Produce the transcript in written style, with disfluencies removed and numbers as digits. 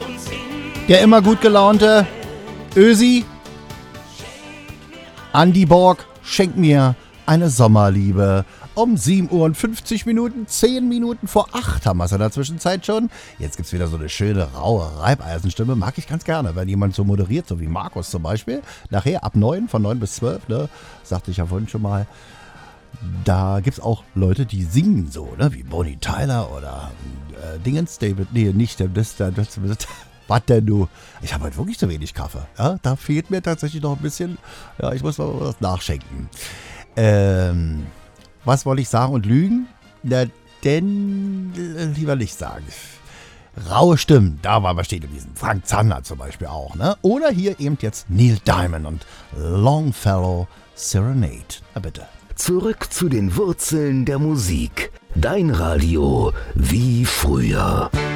Der immer gut gelaunte Ösi, Andy Borg, schenk mir eine Sommerliebe. Um 7:50 Uhr, 10 Minuten vor 8 haben wir es in der Zwischenzeit schon. Jetzt gibt es wieder so eine schöne, raue Reibeisenstimme. Mag ich ganz gerne, wenn jemand so moderiert, so wie Markus zum Beispiel. Nachher ab 9, von 9 bis 12, ne, sagte ich ja vorhin schon mal. Da gibt es auch Leute, die singen so, ne, wie Bonnie Tyler oder Dingens, David, nee, nicht, das was denn du? Ich habe heute wirklich zu wenig Kaffee. Ja, da fehlt mir tatsächlich noch ein bisschen, ja, ich muss mal was nachschenken. Was wollte ich sagen und lügen? Na, denn lieber nicht sagen. Raue Stimmen, da waren wir stehen geblieben. Frank Zander zum Beispiel auch, ne? Oder hier eben jetzt Neil Diamond und Longfellow Serenade. Na bitte. Zurück zu den Wurzeln der Musik. Dein Radio wie früher.